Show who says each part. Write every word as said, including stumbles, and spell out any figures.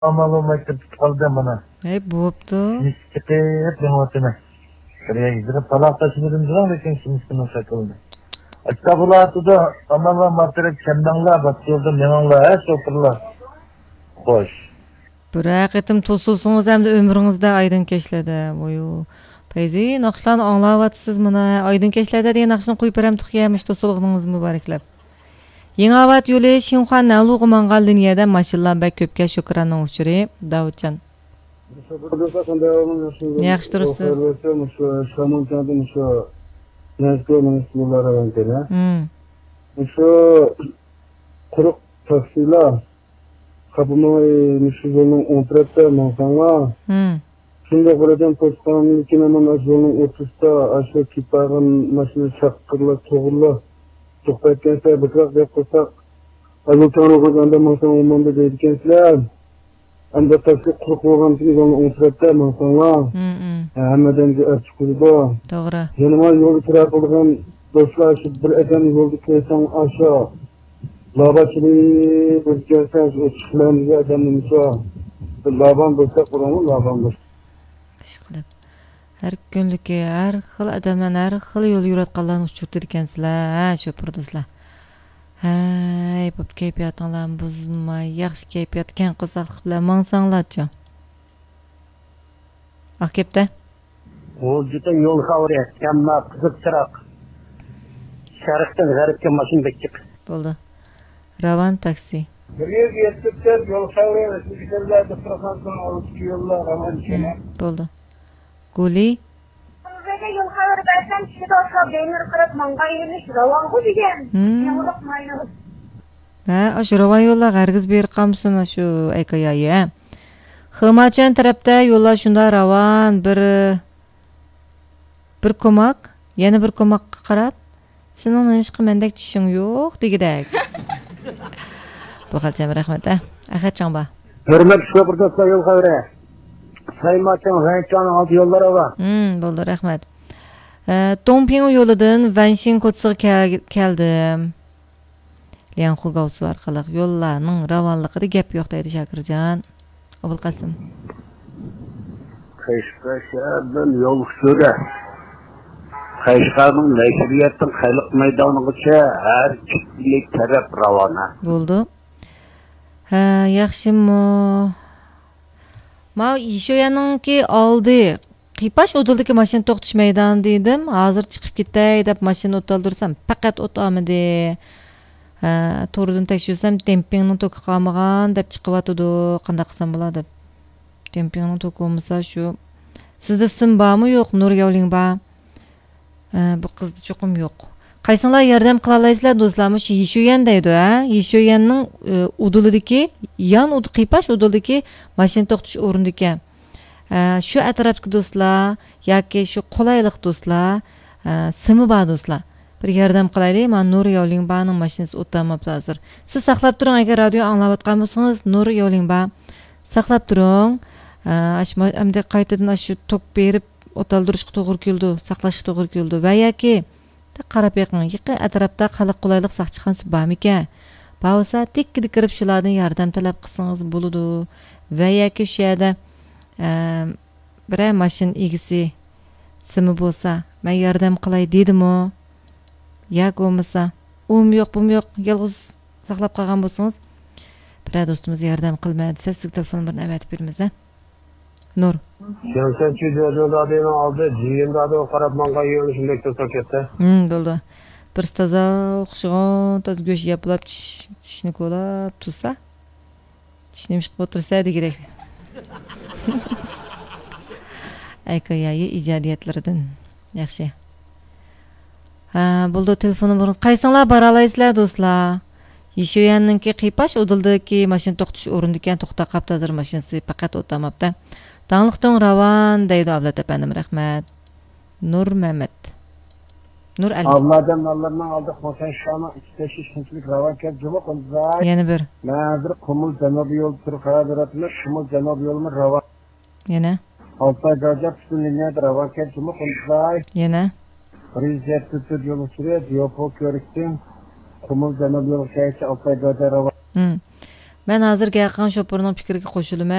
Speaker 1: amal olmay ketib qoldi mana.
Speaker 2: Ey, bo'pti.
Speaker 1: Chiqib yonotini. Kiriya yigirib talaq tashimidim jiran lekin shunisining shakildi. Aktabulatuda amal va matrek kendanglar batıyorda menanglar ha şoförlar. Xo'sh.
Speaker 2: Biroq etim to'sulsingiz hamda ömrüngizde aydın keşledi. Voyu. Peyzi naqshlarni anglawatsiz mana aydın keşledi degan naqshni qo'yib beram tuxyamış to'sulğunuңuz muboraklab. Yangavat yo'li Xinhuan Naluğu mangal liniyada mashinalar bak ko'pga shukranning uchuri Davudjon. Yaxshi turibsiz.
Speaker 3: Şu quruq taksilar kapımay müşüzünün ontrette mansanga. Şimdi buradan postanın kinemin azının otuzda aşağı kiparın maşını çakkırla toğurla sohbetkense bıkrak yapırsak azıltanı kazanda mansanga olmanda deydikensiler. Anda taksi quruq olgan kinemin ontrette mansanga. Hemeden açık kuydu.
Speaker 2: Doğru.
Speaker 3: Yanıma yolu kirar olgan dostlar şu bir eden yolda kesen aşağı. Labaçını ülkesen uçuşlarımıza edemimize. Laban bulsak buranı laban bulsak.
Speaker 2: Işqilib. Her günlük her xil adamdan her xil yo'l yuratganlarni uchirdi ekansizlar, ha, shopir do'stlar. Hay, bu kayfiyatinglarni buzmay, yaxshi kayfiyat kan qilsaq bilan mangsanglarchi. Akepta.
Speaker 1: O juda yo'l xavri, kamma qiziq chiroq. Sharqdan g'arbga mashina bekib.
Speaker 2: Bo'ldi. Ravan taksi.
Speaker 3: Bir yıl yettikçe yol xavri, sizlerle Fransa'dan alıp yollar ravan içine.
Speaker 2: Bo'ldi. Guli.
Speaker 4: Bizga yo'l xavri bersan, kishida oshab deymir qirib mang'ayilish ravangu degan. Yo'liq mayli.
Speaker 2: Ha, ash ravan yo'llar g'argiz ber qamsin shu aykayayi. Ximachan tarafda yo'llar shunda ravan bir bir ko'mak, yana bir ko'makqa qarab, sening nima qilmandak tishing yo'q degidak. Bu xalcham rahmat. Ahadjon ba.
Speaker 1: Hurmat shopir do'stlar yo'l xavri. Saymachan G'anchaning oldi yo'llari bor.
Speaker 2: Hmm, bo'ldi, rahmat. Dongping yo'lidan Vanshin ko'tsiga keldim. Lianxu gavsu orqali yo'llarning ravonligida gap yo'q deydi Shakirjon. Obulqasim.
Speaker 1: Qashqadaryodan yo'l sura. Qashqarning nashriyatning xalq maydonigacha har ikki taraf ravona.
Speaker 2: Bo'ldi. Ha, yaxshimi? Ma Ishoyaningki oldi. Qipash o'tildiki mashina to'xtash maydoni dedim. Hozir chiqib ketay deb mashina o'toldirsam, faqat o'tamidi. Ha, to'g'ridan tekshirsam dempingning to'ki qolmagan deb chiqyotdi. Qanday qilsam bo'ladi deb. Dempingning to'ki bo'lmasa shu. Sizda sim bormi yo'q? Nur Yovling bor. Bu qizda cho'qim yo'q. Qaysinglar yordam qila olasizlar do'stlarmi? Shu Yishoyan deydi, ha? Yishoyanning udulidagi, yan ud qipash udulidagi mashina to'xtash o'rnidagi. Shu atrofdagi do'stlar yoki shu qulaylik do'stlar, simi bor do'stlar. Bir yordam qilaylik. Men Nur Yovling barning mashinasi o'tmabdi hozir. Siz saqlab turing, agar radio anglayotgan bo'lsangiz, Nur Yovling bar. Saqlab turing. Amda qaytadan shu tok berib o'taldirishga to'g'ri keldi, saqlashga to'g'ri keldi. Va yoki qarab yaqin, yiqi atrofda qaliq qulaylik saqchiqansiz bormikan? Bo'lsa, tekki kirib shulardan yordam talab qilsangiz bo'ladi. Va yoki shu yerda bir mashina egisi simi bo'lsa, men yordam qilay dedimi? Yo'q bo'lmasa, um yo'q, bum yo'q, yolg'iz saqlab qolgan bo'lsangiz, bir do'stimiz yordam qilmaydi desa, siz telefon bilan aytib beramiz. Nur.
Speaker 3: Şansanchi jo'jodadini oldi, jiyindadi qarab manga yo'lishimda to'sa ketdi.
Speaker 2: Hmm, bo'ldi. Bir toza o'xshagan, toz go'sht yaplab tishni ko'lab tursa, tishni mish qilib o'tirsa degidek. Aykayayi ijodiyatlaridan yaxshi. Ha, bo'ldi, telefonim bor. Qaysinglar bora olasizlar do'stlar? Yishoyanninki qipash o'dildiki mashina to'xtash o'rnidan to'xta qapti hozir mashinasi faqat o'tamabdi. Danliqdan ravan deydi Avlat efendim, rahmat. Nur Mehmet. Nur Ali.
Speaker 3: Avladan Allah'dan aldık Hasan Şam'a isteşiş hınçlık ravan kep cuma konzay.
Speaker 2: Yeni bir.
Speaker 3: Nazır Kumul Canobi yol Türkaya döratını Kumul Canobi yolunu ravan.
Speaker 2: Yine.
Speaker 3: Altay Gacap üstün linyada ravan kep cuma konzay.
Speaker 2: Yine.
Speaker 3: Rizet Tütür yolu sürüyor. Diyopo Körük'tün Kumul Canobi yolu şehirse Altay Gacap ravan.
Speaker 2: Hmm. Men hozir Gayqan şopurning fikriga qo'shilaman.